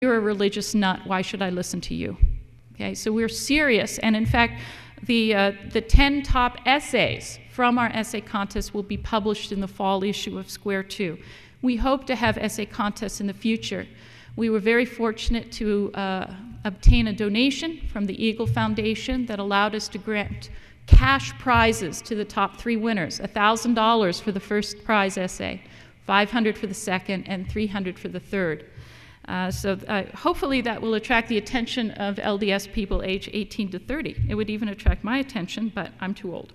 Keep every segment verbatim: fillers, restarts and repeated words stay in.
you're a religious nut, why should I listen to you? Okay, so we're serious, and in fact, the, uh, the ten top essays from our essay contest will be published in the fall issue of Square Two. We hope to have essay contests in the future. We were very fortunate to uh, obtain a donation from the Eagle Foundation that allowed us to grant cash prizes to the top three winners, one thousand dollars for the first prize essay, five hundred dollars for the second, and three hundred dollars for the third. Uh, so uh, hopefully that will attract the attention of L D S people age eighteen to thirty. It would even attract my attention, but I'm too old.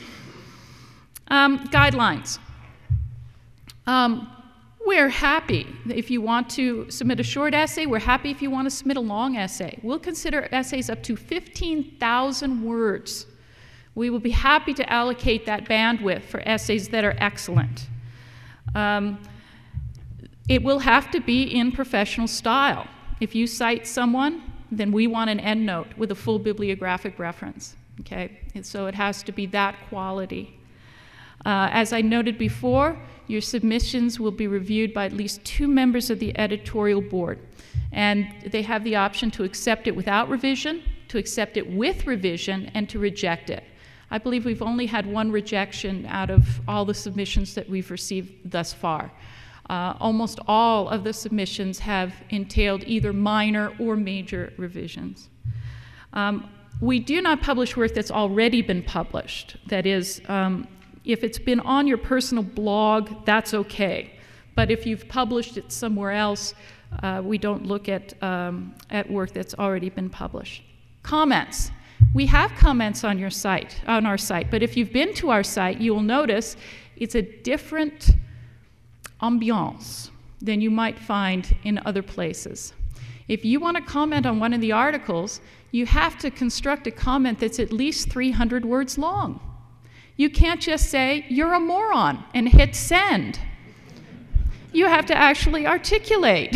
Um, guidelines. Um, we're happy if you want to submit a short essay. We're happy if you want to submit a long essay. We'll consider essays up to fifteen thousand words. We will be happy to allocate that bandwidth for essays that are excellent. Um, It will have to be in professional style. If you cite someone, then we want an endnote with a full bibliographic reference, okay? And so it has to be that quality. Uh, as I noted before, your submissions will be reviewed by at least two members of the editorial board, and they have the option to accept it without revision, to accept it with revision, and to reject it. I believe we've only had one rejection out of all the submissions that we've received thus far. Uh, almost all of the submissions have entailed either minor or major revisions. Um, we do not publish work that's already been published. That is, um, if it's been on your personal blog, that's okay. But if you've published it somewhere else, uh, we don't look at, um, at work that's already been published. Comments. We have comments on your site, on our site, but if you've been to our site, you will notice it's a different ambiance than you might find in other places. If you want to comment on one of the articles, you have to construct a comment that's at least three hundred words long. You can't just say, "You're a moron," and hit send. You have to actually articulate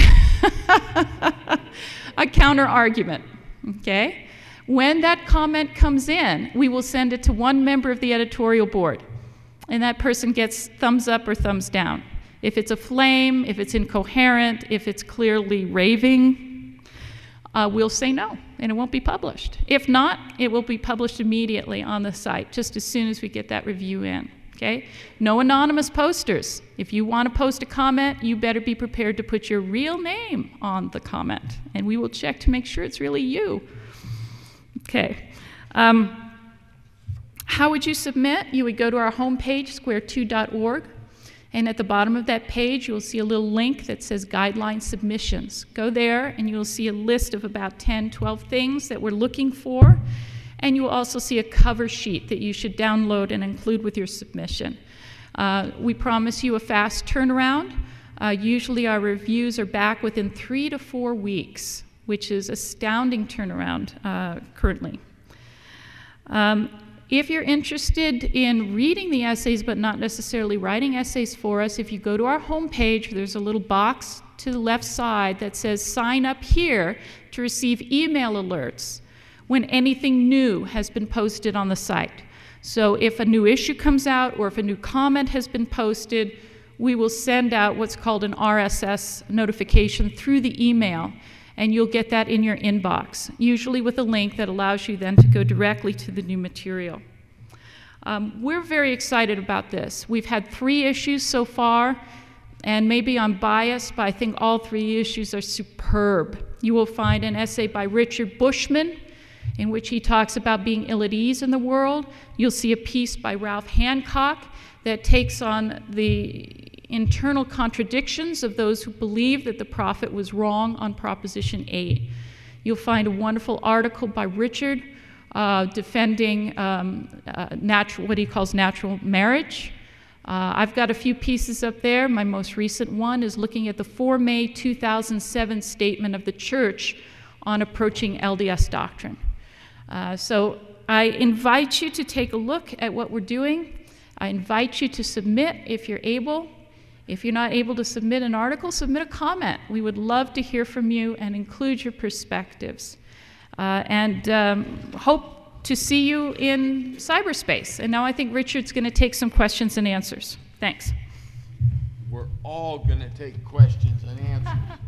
a counter argument, okay? When that comment comes in, we will send it to one member of the editorial board, and that person gets thumbs up or thumbs down. If it's a flame, if it's incoherent, if it's clearly raving, uh, we'll say no, and it won't be published. If not, it will be published immediately on the site, just as soon as we get that review in, okay? No anonymous posters. If you want to post a comment, you better be prepared to put your real name on the comment, and we will check to make sure it's really you. Okay. Um, how would you submit? You would go to our homepage, square two dot org. And at the bottom of that page, you'll see a little link that says Guideline Submissions. Go there, and you'll see a list of about ten, twelve things that we're looking for. And you'll also see a cover sheet that you should download and include with your submission. Uh, we promise you a fast turnaround. Uh, usually our reviews are back within three to four weeks, which is astounding turnaround uh, currently. Um, If you're interested in reading the essays but not necessarily writing essays for us, if you go to our homepage, there's a little box to the left side that says sign up here to receive email alerts when anything new has been posted on the site. So if a new issue comes out or if a new comment has been posted, we will send out what's called an R S S notification through the email, and you'll get that in your inbox, usually with a link that allows you then to go directly to the new material. Um, we're very excited about this. We've had three issues so far, and maybe I'm biased, but I think all three issues are superb. You will find an essay by Richard Bushman, in which he talks about being ill at ease in the world. You'll see a piece by Ralph Hancock that takes on the internal contradictions of those who believe that the prophet was wrong on Proposition eight. You'll find a wonderful article by Richard uh, defending um, uh, natural, what he calls natural marriage. Uh, I've got a few pieces up there. My most recent one is looking at the four May two thousand seven statement of the Church on approaching L D S doctrine. Uh, so I invite you to take a look at what we're doing. I invite you to submit if you're able. If you're not able to submit an article, submit a comment. We would love to hear from you and include your perspectives. Uh, and um, hope to see you in cyberspace. And now I think Richard's going to take some questions and answers. Thanks. We're all going to take questions and answers.